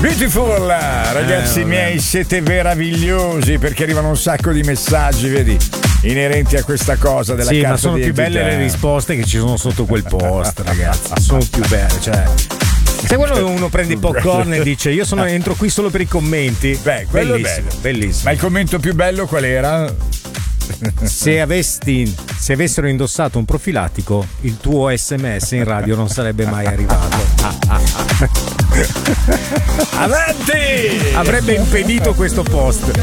Beautiful, ragazzi miei, siete meravigliosi perché arrivano un sacco di messaggi, vedi, inerenti a questa cosa della carta ma sono più d'identità. belle le risposte che ci sono sotto quel post, ragazzi. Sono più belle, cioè. Se quando uno prende i popcorn e dice io entro qui solo per i commenti, quello bellissimo, è bello. bellissimo. Ma il commento più bello qual era? Se avessero indossato un profilattico, il tuo SMS in radio non sarebbe mai arrivato. Avanti! Avrebbe impedito questo post.